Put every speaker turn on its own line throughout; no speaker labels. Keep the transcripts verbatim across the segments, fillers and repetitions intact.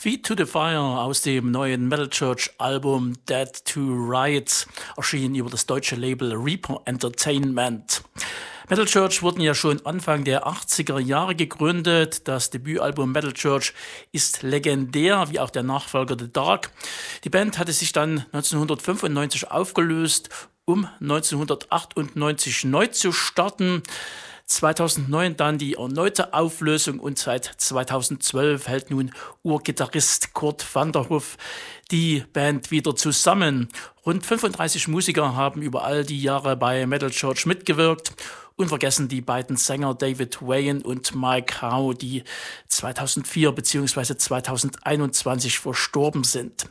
Feet to the Fire aus dem neuen Metal Church Album Dead to Rights erschien über das deutsche Label Reaper Entertainment. Metal Church wurden ja schon Anfang der achtziger Jahre gegründet. Das Debütalbum Metal Church ist legendär, wie auch der Nachfolger The Dark. Die Band hatte sich dann neunzehnhundertfünfundneunzig aufgelöst, um neunzehnhundertachtundneunzig neu zu starten. zweitausendneun dann die erneute Auflösung und seit zweitausendzwölf hält nun Urgitarrist Kurt van der Hoef die Band wieder zusammen. Rund fünfunddreißig Musiker haben über all die Jahre bei Metal Church mitgewirkt. Unvergessen die beiden Sänger David Wayne und Mike Howe, die zweitausendvier bzw. zweitausendeinundzwanzig verstorben sind.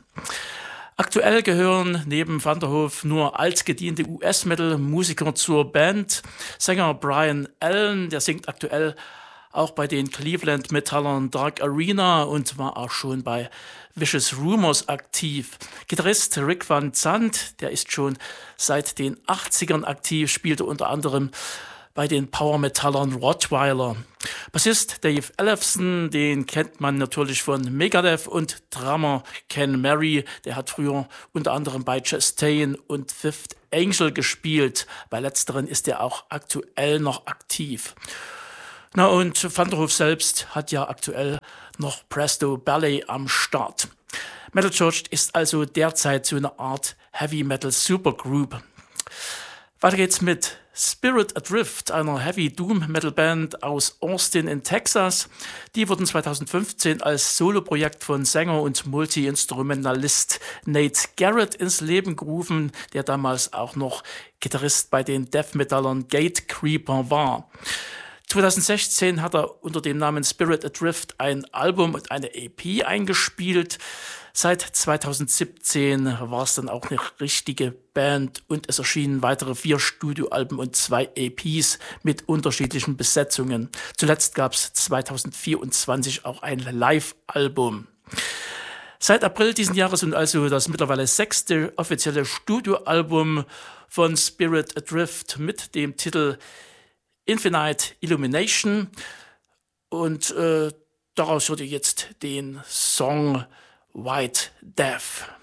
Aktuell gehören neben Van der Hoef nur altgediente U S-Metal-Musiker zur Band. Sänger Brian Allen, der singt aktuell auch bei den Cleveland-Metallern Dark Arena und war auch schon bei Vicious Rumors aktiv. Gitarrist Rick Van Zandt, der ist schon seit den achtzigern aktiv, spielte unter anderem bei den Power-Metallern Rottweiler. Bassist Dave Ellefson, den kennt man natürlich von Megadeth, und Drummer Ken Mary, der hat früher unter anderem bei Chastain und Fifth Angel gespielt. Bei letzteren ist er auch aktuell noch aktiv. Na und Van der Hoef selbst hat ja aktuell noch Presto Ballet am Start. Metal Church ist also derzeit so eine Art Heavy Metal Supergroup. Weiter geht's mit Spirit Adrift, einer Heavy Doom Metal Band aus Austin in Texas. Die wurden zweitausendfünfzehn als Soloprojekt von Sänger und Multi-Instrumentalist Nate Garrett ins Leben gerufen, der damals auch noch Gitarrist bei den Death-Metallern Gatecreeper war. zweitausendsechzehn hat er unter dem Namen Spirit Adrift ein Album und eine E P eingespielt. Seit zweitausendsiebzehn war es dann auch eine richtige Band und es erschienen weitere vier Studioalben und zwei E Ps mit unterschiedlichen Besetzungen. Zuletzt gab es zweitausendvierundzwanzig auch ein Live-Album. Seit April diesen Jahres und also das mittlerweile sechste offizielle Studioalbum von Spirit Adrift mit dem Titel Infinite Illumination, und äh, daraus hört ihr jetzt den Song White Death.